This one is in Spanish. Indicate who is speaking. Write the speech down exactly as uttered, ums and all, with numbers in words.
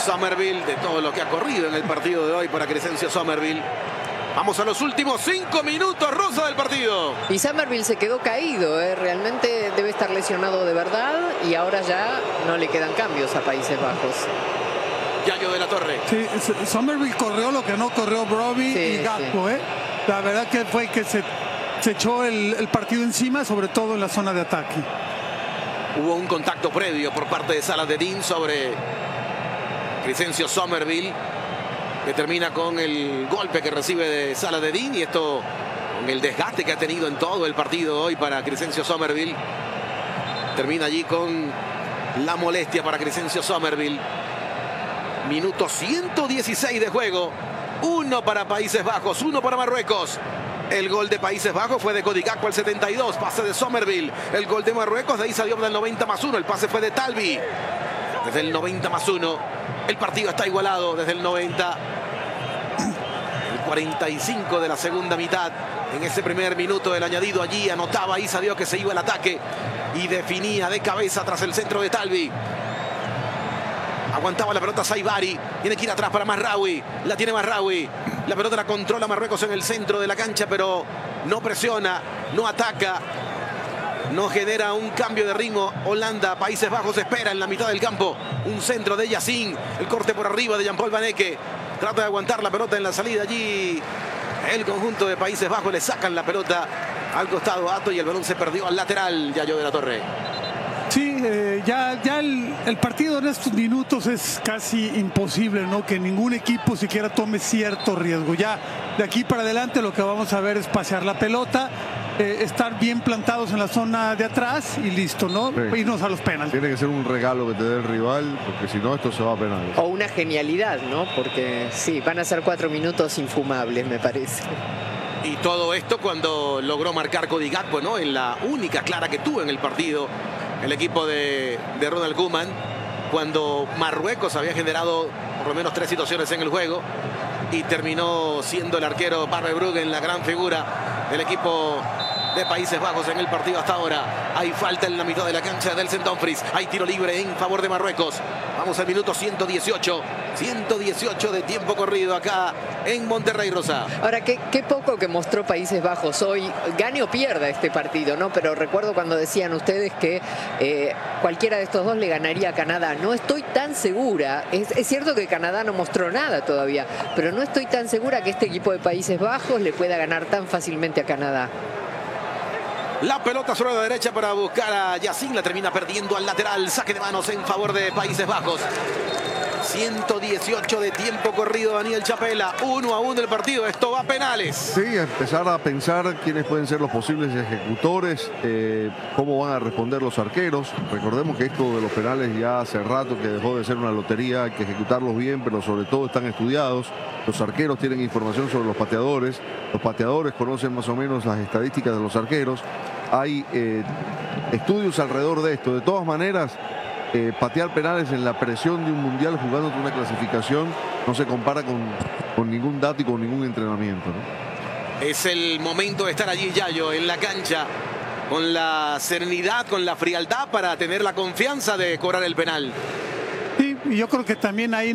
Speaker 1: Summerville, de todo lo que ha corrido en el partido de hoy para Crescencio Summerville. Vamos a los últimos cinco minutos, Rosa, del partido.
Speaker 2: Y Summerville se quedó caído, ¿eh? Realmente debe estar lesionado de verdad y ahora ya no le quedan cambios a Países Bajos.
Speaker 1: Yayo de la Torre.
Speaker 3: Sí, Summerville corrió lo que no corrió Brobbey sí, y Gakpo, sí. ¿eh? La verdad que fue que se, se echó el, el partido encima, sobre todo en la zona de ataque.
Speaker 1: Hubo un contacto previo por parte de Saladin sobre Crescencio Summerville, que termina con el golpe que recibe de Saladin, y esto con el desgaste que ha tenido en todo el partido hoy para Crescencio Summerville. Termina allí con la molestia para Crescencio Summerville. Minuto ciento dieciséis de juego. Uno para Países Bajos, uno para Marruecos. El gol de Países Bajos fue de Cody Gakpo al setenta y dos. Pase de Summerville. El gol de Marruecos de Issa Diop del noventa más uno. El pase fue de Talbi desde el noventa más uno. El partido está igualado desde el noventa. El cuarenta y cinco de la segunda mitad. En ese primer minuto del añadido allí anotaba Issa Diop, que se iba al ataque y definía de cabeza tras el centro de Talbi. Aguantaba la pelota Saibari. Tiene que ir atrás para Marraoui. La tiene Marraoui. La pelota la controla Marruecos en el centro de la cancha, pero no presiona, no ataca, no genera un cambio de ritmo. Holanda, Países Bajos espera en la mitad del campo. Un centro de Yacine. El corte por arriba de Jean-Paul Van Ecke. Trata de aguantar la pelota en la salida allí. El conjunto de Países Bajos le sacan la pelota al costado Ato y el balón se perdió al lateral. Yayo de la Torre.
Speaker 3: Sí, eh, ya, ya el, el partido en estos minutos es casi imposible, ¿no? Que ningún equipo siquiera tome cierto riesgo. Ya de aquí para adelante lo que vamos a ver es pasear la pelota, eh, estar bien plantados en la zona de atrás y listo, ¿no? Sí. Irnos a los penales.
Speaker 4: Tiene que ser un regalo que te dé el rival, porque si no esto se va a penales.
Speaker 2: O una genialidad, ¿no? Porque sí, van a ser cuatro minutos infumables, me parece.
Speaker 1: Y todo esto cuando logró marcar Cody Gakpo, ¿no? En la única clara que tuvo en el partido el equipo de, de Ronald Koeman, cuando Marruecos había generado por lo menos tres situaciones en el juego y terminó siendo el arquero Barbe-Bruggen la gran figura del equipo de Países Bajos en el partido hasta ahora. Hay falta en la mitad de la cancha del Saint Dumfries. Hay tiro libre en favor de Marruecos. Vamos al minuto ciento dieciocho. ciento dieciocho de tiempo corrido acá en Monterrey, Rosa.
Speaker 2: Ahora, qué, qué poco que mostró Países Bajos hoy. Gane o pierda este partido, ¿no? Pero recuerdo cuando decían ustedes que eh, cualquiera de estos dos le ganaría a Canadá. No estoy tan segura. Es, es cierto que Canadá no mostró nada todavía, pero no estoy tan segura que este equipo de Países Bajos le pueda ganar tan fácilmente a Canadá.
Speaker 1: La pelota sobre la derecha para buscar a Yacine. La termina perdiendo al lateral. Saque de manos en favor de Países Bajos. ciento dieciocho de tiempo corrido, Daniel Chapela. Uno a uno el partido. Esto va a penales.
Speaker 4: Sí, empezar a pensar quiénes pueden ser los posibles ejecutores, eh, cómo van a responder los arqueros. Recordemos que esto de los penales ya hace rato que dejó de ser una lotería. Hay que ejecutarlos bien, pero sobre todo están estudiados. Los arqueros tienen información sobre los pateadores. Los pateadores conocen más o menos las estadísticas de los arqueros. Hay eh, estudios alrededor de esto. De todas maneras, eh, patear penales en la presión de un mundial jugando una clasificación no se compara con, con ningún dato y con ningún entrenamiento, ¿no?
Speaker 1: Es el momento de estar allí, Yayo, en la cancha, con la serenidad, con la frialdad para tener la confianza de cobrar el penal.
Speaker 3: Sí, y yo creo que también ahí